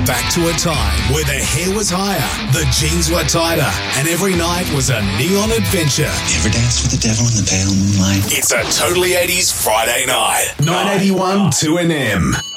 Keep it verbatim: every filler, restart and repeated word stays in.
back to a time where the hair was higher, the jeans were tighter, and every night was a neon adventure. You ever dance with the devil in the pale moonlight? It's a Totally eighties Friday night. nine eighty-one two N M.